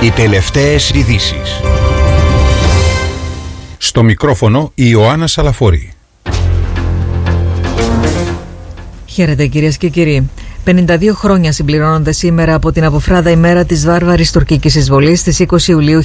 Οι τελευταίες ειδήσεις. Στο μικρόφωνο η Ιωάννα Σαλαφόρη. Χαίρετε κυρίες και κύριοι. 52 χρόνια συμπληρώνονται σήμερα από την αποφράδα ημέρα της βάρβαρης τουρκικής εισβολής στις 20 Ιουλίου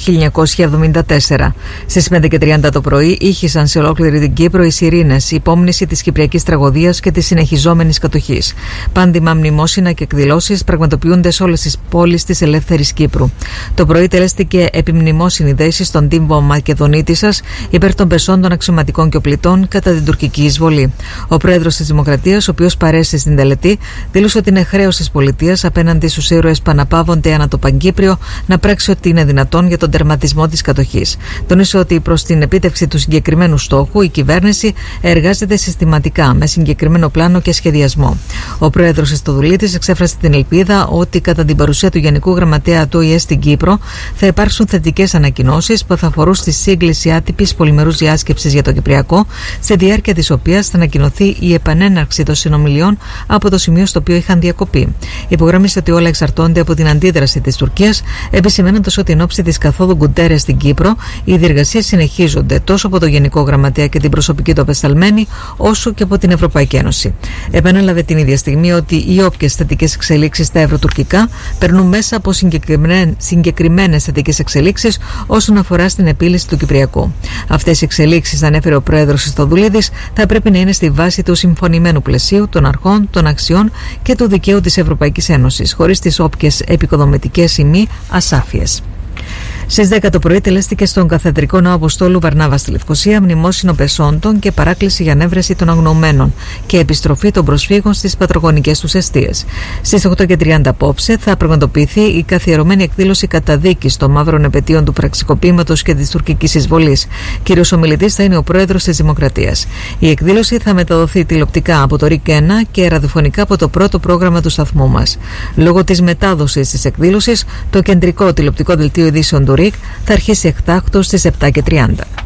1974. Στις 5:30 το πρωί ήχησαν σε ολόκληρη την Κύπρο οι σιρήνες, υπόμνηση της κυπριακής τραγωδίας και της συνεχιζόμενης κατοχής. Πάντιμα μνημόσυνα και εκδηλώσεις πραγματοποιούνται σε όλες τις πόλεις της ελεύθερης Κύπρου. Το πρωί τελέστηκε επιμνημόσυνη δέση στον τύμβο Μακεδονίτισσας υπέρ των πεσών των αξιωματικών και οπλιτών κατά την τουρκική εισβολή. Ο πρόεδρος της Δημοκρατίας, ο οποίος παρέστη στην τελετή, δήλωσε ότι είναι χρέος της πολιτείας απέναντι στους ήρωες που αναπαύονται ανά το Παγκύπριο να πράξει ό,τι είναι δυνατόν για τον τερματισμό της κατοχής. Τονίσε ότι προς την επίτευξη του συγκεκριμένου στόχου η κυβέρνηση εργάζεται συστηματικά με συγκεκριμένο πλάνο και σχεδιασμό. Ο πρόεδρος Χριστοδουλίδης εξέφρασε την ελπίδα ότι κατά την παρουσία του Γενικού Γραμματέα του ΟΗΕ στην Κύπρο θα υπάρξουν θετικές ανακοινώσεις που θα αφορούν στη σύγκληση άτυπης πολυμερούς διάσκεψης για το Κυπριακό, στη διάρκεια της οποίας θα ανακοινωθεί η επανέναρξη των συνομιλιών από το σημείο στο οποίο είχαν διακοπεί. Υπογράμμισε ότι όλα εξαρτώνται από την αντίδραση της Τουρκίας, επισημαίνοντας ότι εν ώψη της καθόδου Γκουτέρες στην Κύπρο οι διεργασίες συνεχίζονται τόσο από το Γενικό Γραμματέα και την προσωπική του απεσταλμένη, όσο και από την Ευρωπαϊκή Ένωση. Επανέλαβε την ίδια στιγμή ότι οι όποιες θετικές εξελίξεις στα ευρωτουρκικά περνούν μέσα από συγκεκριμένες θετικές εξελίξεις όσον αφορά στην επίλυση του Κυπριακού. Αυτές οι εξελίξεις, ανέφερε ο πρόεδρος Χριστοδουλίδης, θα πρέπει να είναι στη βάση του συμφωνημένου πλαισίου, των αρχών, των αξιών και του δικαίου της Ευρωπαϊκής Ένωσης, χωρίς τις όποιες επικοδομητικές ή μη ασάφειες. Στις 10 το πρωί τελέστηκε στον Καθεδρικό Ναό Αποστόλου Βαρνάβα στη Λευκοσία μνημόσυνο πεσόντων και παράκληση για ανέβρεση των αγνοωμένων και επιστροφή των προσφύγων στις πατρογονικές τους εστίες. Στις 8:30 απόψε θα πραγματοποιηθεί η καθιερωμένη εκδήλωση καταδίκης των μαύρων επετείων του πραξικοπήματος και της τουρκικής εισβολής. Κύριος ομιλητής θα είναι ο πρόεδρος της Δημοκρατίας. Η εκδήλωση θα μεταδοθεί τηλεοπτικά από το ΡΙΚ 1 και ραδιοφωνικά από το πρώτο πρόγραμμα του σταθμού μας. Λόγω της μετάδοσης της εκδήλωσης, το κεντρικό τηλεοπτικό δελτίο ειδήσεων του ΡΙΚ θα αρχίσει εκτάκτως στις 7:30.